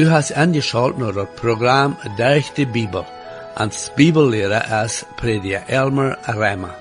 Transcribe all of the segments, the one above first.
Du hast angeschaut naar het programma Durch die Bibel. Als Bibellehrer ist Prediger Elmer Reimer.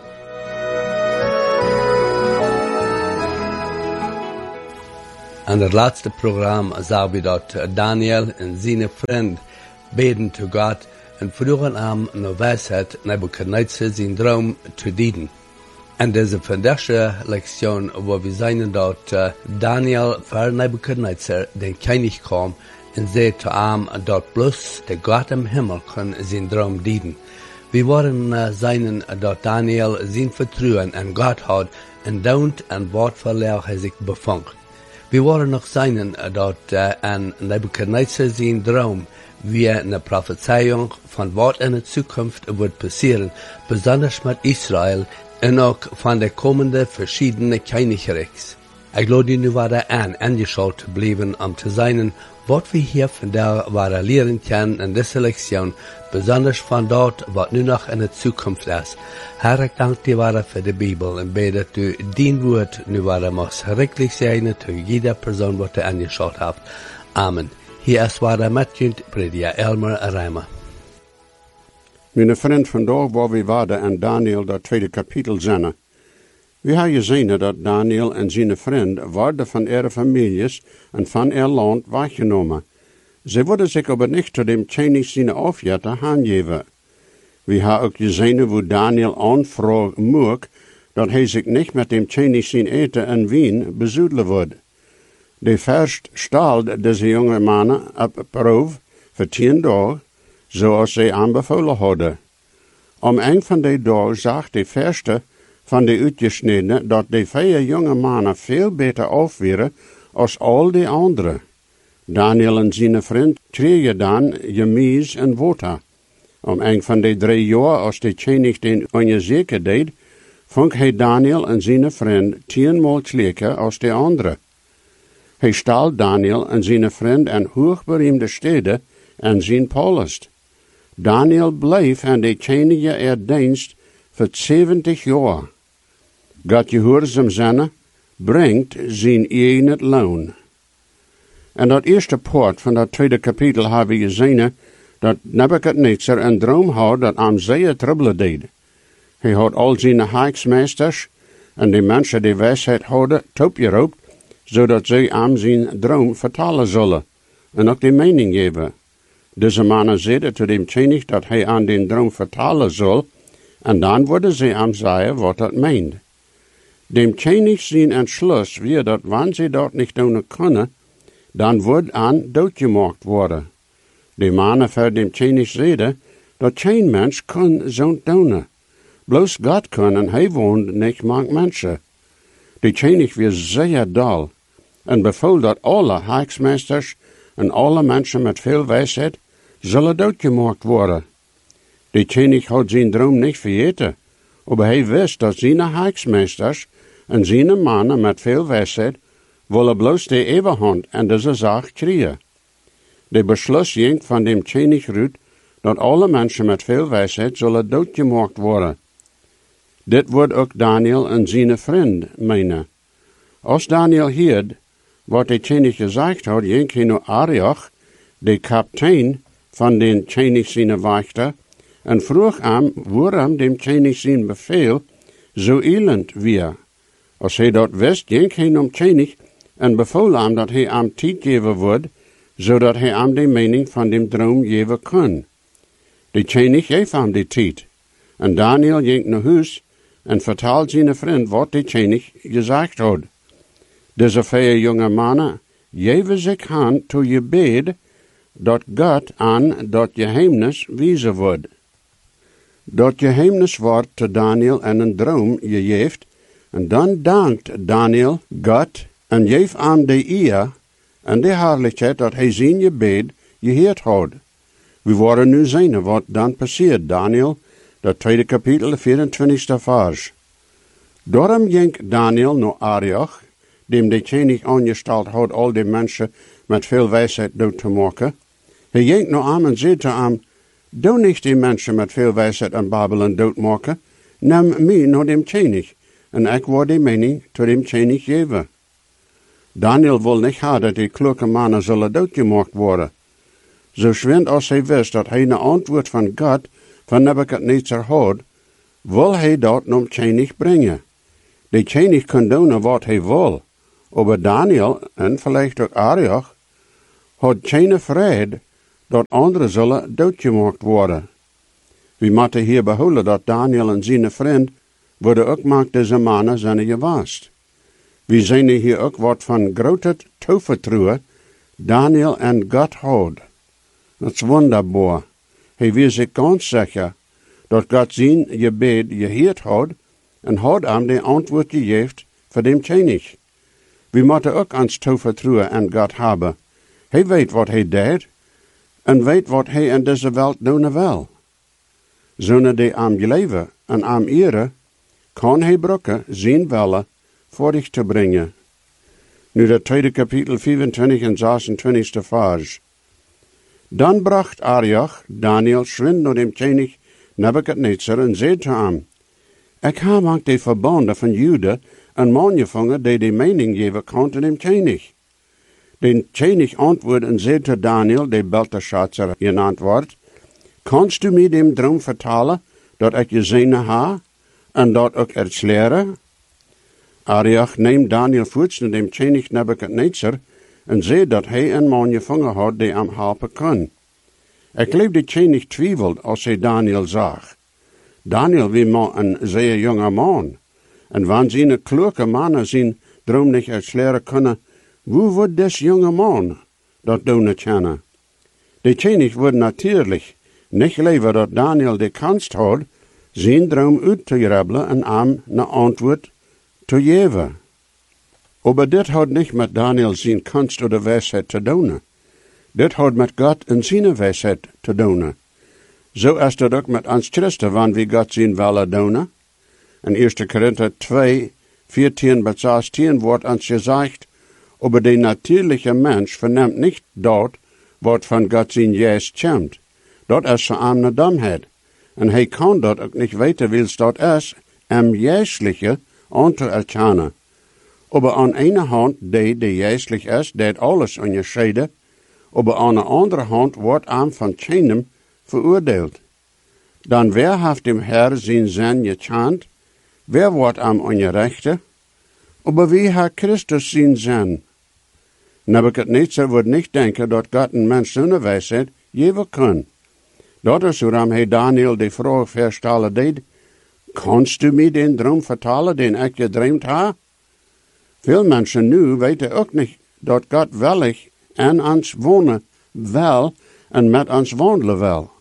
In het laatste programma zagen we dat Daniel en zijn vriend beten zu Gott en vroegen hem naar wijsheid Nebuchadnezzar zijn droom te dienen. En deze vandaagse lektion waar we zien dat Daniel voor Nebuchadnezzar den König kwam en zei te hem dat bloß de Gott im Himmel kon zijn droom dienen. We worden zien dat Daniel zijn vertrouwen in Gott had en daunt en woordverleer hij zich bevond. We worden nog zien dat an Nebuchadnezzar zijn droom wie eine Prophezeiung von wat in de Zukunft wird passieren, besonders mit Israel en ook van de komende verschiedene Königreichs. Ik glaube, nu waren angeschaut te blijven om te zien wat we hier vandaag waren leren kunnen in deze lektion, besonders van dat wat nu nog in de Zukunft is. Herr, ik dank dir waren voor de Bibel en bid dat u dien woord nu waren moest schrikkelijk zijn te jeder persoon wat u angeschaut hebt. Amen. Hier is waar met je prediker Elmer Reimer. Mijn vriend, vandaag waar we waren in Daniel, dat tweede kapitel zijn. We hebben gezien dat Daniel en zijn vriend worden van ihre families en van ihr land weggenomen. Ze worden zich aber niet tot dem König zijn afjetter aangeven. We hebben ook gezien hoe Daniel aanvragen moet dat hij zich niet met dem König zijn eten en wien bezoedelen wordt. De vorst stelt deze jonge mannen op proef voor 10 dagen, zoals ze aanbevolen hadden. Om een van die dagen zag de vorste van de uitgesnedenen dat de 4 jonge mannen veel beter af waren als al die anderen. Daniel en zijn vriend kregen dan gemies en water. Om een van de 3 jaar als de König den onzeker deed, vond hij Daniel en zijn vriend 10-maal slechter als de anderen. Hij stal Daniel en zijn vriend in hoogberoemde steden en zijn palast. Daniel bleef aan de König dienst voor 70 jaar. God gehoorzaam zijn, brengt zijn eigen loon. En dat eerste poort van dat tweede kapitel hebben we gezien dat Nebuchadnezzar een droom had dat hem zeer trouble deed. Hij had al zijn haaksmeesters en de mensen die wijsheid hadden toepgeroepen, zodat zij hem zijn droom vertalen zullen en ook de mening geven. Deze mannen zeiden tot dem König dat hij aan den droom vertalen zal, en dan worden zij hem zeggen wat dat meent. Dem König zijn entschluss weer dat wanneer zij dat niet doen kunnen, dan wordt aan doodgemaakt worden. De mannen voor dem König zeiden dat geen mens kan zo'n doen. Bloos God kan en hij woont niet met mensen. De König weer zeer dal en bevoel dat alle haaksmeesters en alle mensen met veel wijsheid zullen doodgemaakt worden. De König had zijn droom niet vergeten, maar hij wist dat zijn haaksmeesters en zijn mannen met veel wijsheid willen bloos de eeuwigheid en deze zaak krijgen. De beslus ging van dem König uit dat alle mensen met veel wijsheid zullen doodgemaakt worden. Dit wordt ook Daniel en zijn vriend menen. Als Daniel hield wat de König gezegd had, ging hij naar Arioch, de kapitein van den König zijn wachter, en vroeg hem waarom dem König zijn bevel zo elend weer. Als hij dat wist, ging hij naar König en bevoel hem dat hij hem tijd geven wordt, zodat hij hem de mening van dem droom geven kon. De König gaf hem de tijd, en Daniel ging naar huis en vertelde zijn vriend wat de König gezegd had. Deze 4 jonge mannen geven zich aan toe je bed, dat God aan dat geheimnis wijzen wordt. Dat geheimnis wordt te Daniel en een droom gegeven, en dan dankt Daniel God en geeft hem de eer en de heerlijkheid dat hij zijn gebed gehoord had. We worden nu zien wat dan passeert, Daniel, dat tweede kapitel, 24e vers. Daarom ging Daniel naar Arioch, dem de König aangesteld had al die mensen met veel wijsheid dood te maken. Hij ging naar hem en zei te hem, doe niet die mensen met veel wijsheid aan Babylon doodmaken, neem mij naar dem König, en ik word die mening tot dem König geven. Daniel wil niet hebben dat die kloeke mannen zullen doodgemaakt worden. So schwind als hij wist dat hij een antwoord van God van Nebuchadnezzar had, wil hij dat nom König brengen. De König kon doen wat hij wil, aber Daniel en vielleicht ook Arioch had geen vrede dat anderen zullen doodgemaakt worden. We moeten hier behouden dat Daniel en zijn vriend worden ook maakt deze mannen zijn gewast. We zien hier ook wat van grote tovertrouwen Daniel en God had. Dat is wonderbaar. Hij wist zich ganz zeker dat God zijn gebed gehoord had en had hem de antwoord gegeven voor dem König. We moeten ook ons tovertrouwen aan God hebben. Hij weet wat hij deed en weet wat hij in deze wereld doen wil. Zonder die am leven en am ere kan hij brokken zijn willen voor zich te brengen. Nu dat tweede kapitel 25 en 26 vers. Dan bracht Arioch Daniel schwind naar dem König Nebuchadnezzar en zei te hem, ik heb ook de verbonden van Juda en man gevangen die de mening geven kon dem König. Den König antwoordde en zei te Daniel, die Belteshazzar genannt wordt, kannst du mir dem droom vertalen dat ik gezien ha en dat ik het leren? Arioch neemt Daniel voets naar dem König Nebuchadnezzar en zei dat hij een man gevangen had die hem helpen kon. Ik geloof de König twijfelt als hij Daniel zag. Daniel was maar een zeer jonge man. En wanneer zijn kloeke mannen zijn droom niet uitsleren kunnen, hoe wordt des jonge man dat doen kennen? De König wordt natuurlijk niet geloven dat Daniel de kans had zijn droom uit te grabbelen en hem een antwoord te geven. Aber dit had niet met Daniel zijn kunst of wijsheid te doen. Dit had met God en zijn wijsheid te doen. Zo is dat ook met ons Christen, wanneer we God zijn willen doen. In 1 Korinther 2, 14 bis 16 wordt ons gezegd, aber de natuurlijke mens verneemt niet dat wat van God zijn geest komt. Dat is zijn een domheid. En hij kan dat ook niet weten, wils dat is, geestliche aan te erkennen. Aber aan ene hand, die geestlich is, deed alles onderscheiden, aber aan de andere hand wordt aan van keinem veroordeeld. Dan wer heeft dem Herr zijn zin gekend, wer wordt am ongerechte, aber wie hat Christus zijn zin? Nebuchadnezzar wordt niet denken dat God een mens zonder wijsheid geven kan. Dat is waarom hij Daniel de vraag verstellen deed, kannst du mir den droom vertalen den ik gedreamd ha? Veel mensen nu weten ook niet dat God wellig en ons wonen wel en met ons wandelen wel.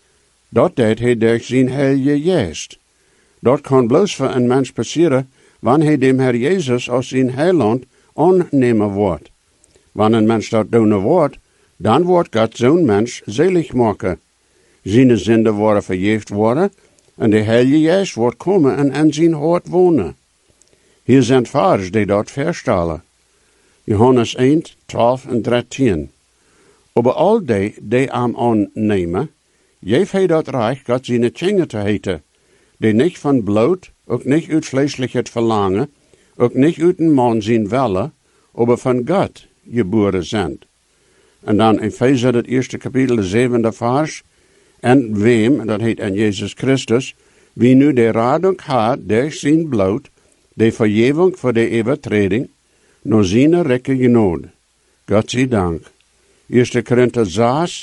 Dat deed hij door zijn heilige geest. Dat kan bloos voor een mens passeren, wanneer hij dem Herr Jezus als zijn heiland aannemen wordt. Wanneer een mens dat doen wordt, dan wordt God zo'n mens zelig maken. Zijn zinden worden vergeefd worden, en de Heilige Geest wordt komen en in zijn hart wonen. Hier zijn vers die dat verstellen. Johannes 1, 12 en 13. Aber al die am aannemen, geeft hij dat reich God zijn kinderen te heten, die niet van bloed, ook niet uit vleeselijkheid verlangen, ook niet uit een man zijn willen, aber van God geboren zijn. En dan Efezer het eerste kapitel, de 7e vers, en wem, dat heet aan Jezus Christus, wie nu de radung had door zijn bloed, de vergeving voor de overtreding, naar zijn rijke genade. God zij dank. 1 Korinther 6,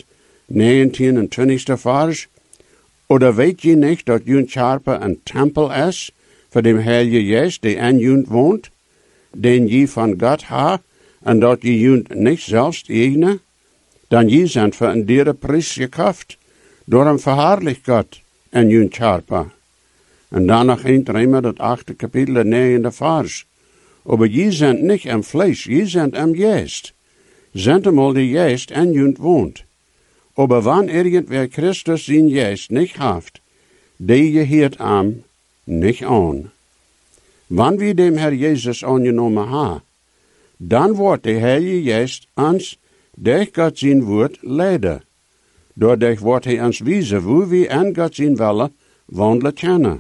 19 en 20 vers. Oder weet je niet dat jullie Körper een tempel is, voor dem Heilige Geest, die in jullie woont, den je van God ha, en dat je jullie niet zelfs eigenen? Dan je zijn voor een dure prijs gekocht, door een verhaarlijk God in jullie Körper. En dan nog een dreimal dat 8e kapitel, de 9e vers. Aber je zijn niet im Fleisch, je zijn im Geest. Sind einmal die Geest in jullie woont. Aber wann irgendwer Christus zijn Geest nicht haft, die gehört am nicht an. Wann wir dem Herr Jesus angenommen ha, dann wordt de Heilige Geest ons durch Gott zijn Wort leiden. Doordat wordt hij ons wijzen hoe we in God zijn willen wandelen kunnen.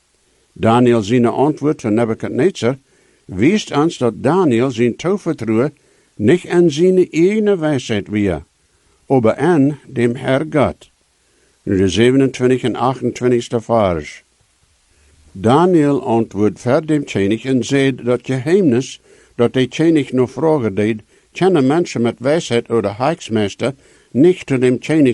Daniel zijn antwoord van Nebuchadnezzar wijst ons dat Daniel zijn tovertrouwen niet in zijn eigen wijsheid weer, aber an dem Herr Gott. In de 27 en 28 vers. Daniel antwoordt ver dem König en zei dat geheimnis dat de König nog vragen deed, kennen mensen met wijsheid oder Heiksmeester nicht zu dem König